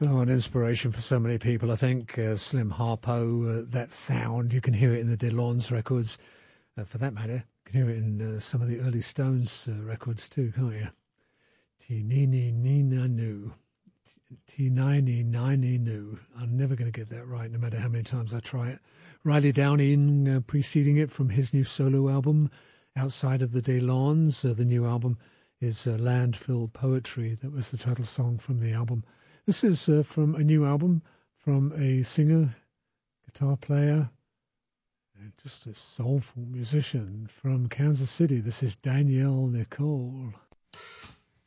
Oh, an inspiration for so many people, I think. Slim Harpo, that sound, you can hear it in the DeLonge records. For that matter, you can hear it in some of the early Stones records too, can't you? Ti-ni-ni nina nu. Ti-ni-ni nu. I'm never going to get that right, no matter how many times I try it. Riley Downing, preceding it from his new solo album, Outside of the DeLonge. The new album is Landfill Poetry. That was the title song from the album. This is from a new album from a singer, guitar player, and just a soulful musician from Kansas City. This is Danielle Nicole.